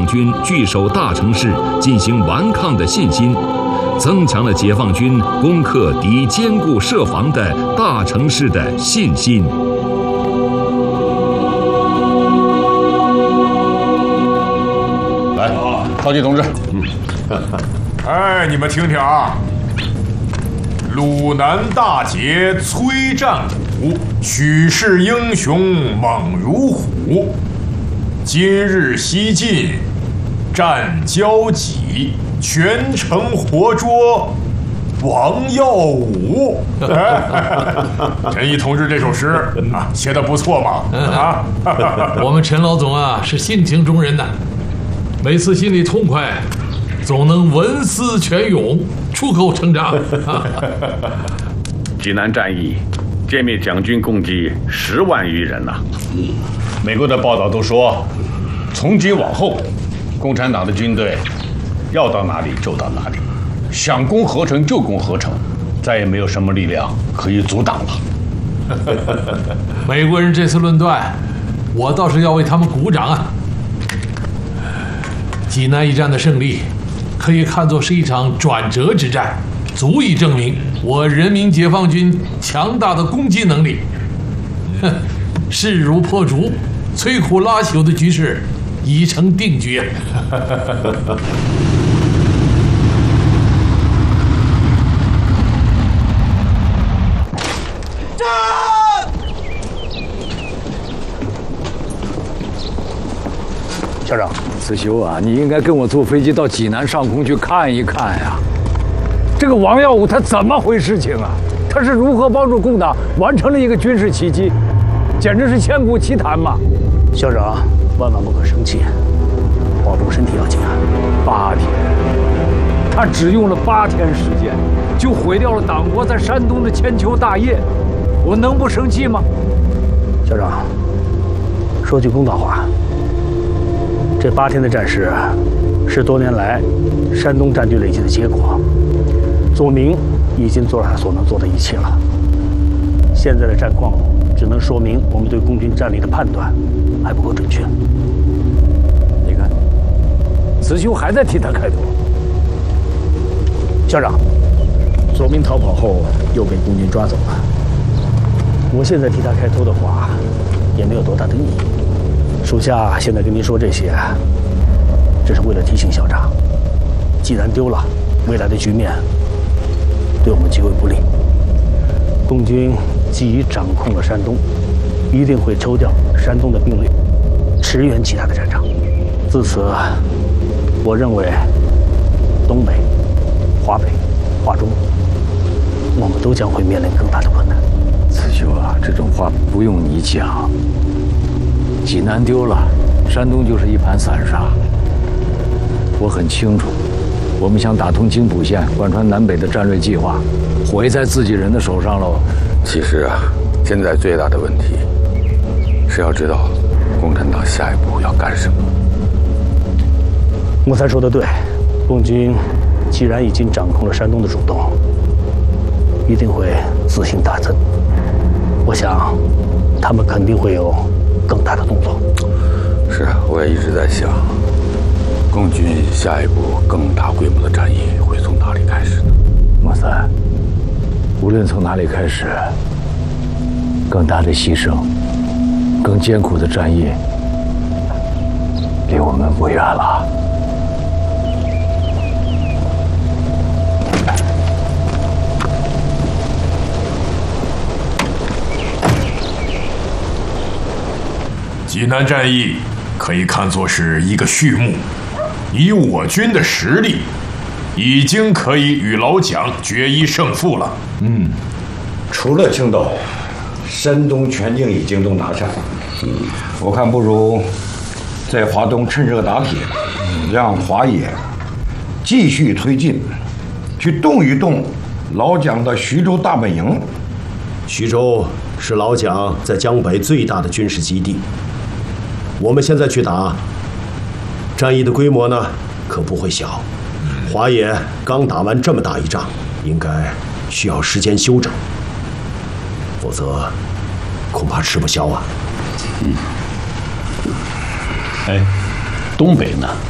放军据守大城市进行顽抗的信心，增强了解放军攻克敌坚固设防的大城市的信心。 来，高级同志， 哎，你们听听啊！鲁南大捷摧战鼓，许氏英雄猛如虎。今日西进，战交戟，全城活捉王耀武。陈毅同志这首诗啊，写得不错吧？啊， 我们陈老总啊是性情中人呐，每次心里痛快，总能文思泉涌，出口成章。 济南战役，歼灭蒋军共计10万余人呐。 美国的报道都说，从今往后，共产党的军队要到哪里就到哪里，想攻合成就攻合成，再也没有什么力量可以阻挡了。 美国人这次论断，我倒是要为他们鼓掌啊！济南一战的胜利，可以看作是一场转折之战，足以证明我人民解放军强大的攻击能力。势如破竹、摧枯拉朽的局势已成定局。 校长，慈修啊，你应该跟我坐飞机到济南上空去看一看呀。这个王耀武他怎么回事情啊？他是如何帮助共党完成了一个军事奇迹？简直是千古奇谈嘛！ 校长，万万不可生气，保重身体要紧啊。 8天，他只用了8天时间，就毁掉了党国在山东的千秋大业，我能不生气吗？ 校长，说句公道话，这8天的战事，是多年来山东战局累积的结果。左明已经做了他所能做的一切了，现在的战况只能说明我们对共军战力的判断还不够准确。 你看，慈修还在替他开脱。 校长，左明逃跑后又被共军抓走了，我现在替他开脱的话，也没有多大的意义。属下现在跟您说这些，只是为了提醒校长，既然丢了，未来的局面对我们极为不利。共军既已掌控了山东，一定会抽调山东的兵力，驰援其他的战场。自此，我认为东北、华北、华中，我们都将会面临更大的困难。 慈修啊，这种话不用你讲。济南丢了，山东就是一盘散沙。我很清楚，我们想打通津浦线，贯穿南北的战略计划，毁在自己人的手上喽。 其实啊，现在最大的问题是要知道共产党下一步要干什么。 莫才说的对，共军既然已经掌控了山东的主动，一定会自信大增。我想，他们肯定会有更大的动作。 是啊，我也一直在想，共军下一步更大规模的战役会从哪里开始呢？ 莫三，无论从哪里开始，更大的牺牲，更艰苦的战役，离我们不远了。 济南战役可以看作是一个序幕，以我军的实力，已经可以与老蒋决一胜负了。 除了青岛，山东全境已经都拿下了。我看不如在华东趁热打铁，让华野继续推进，去动一动老蒋的徐州大本营。 徐州是老蒋在江北最大的军事基地。我们现在去打，战役的规模呢，可不会小。华野刚打完这么大一仗，应该需要时间休整，否则恐怕吃不消啊。 哎，东北呢？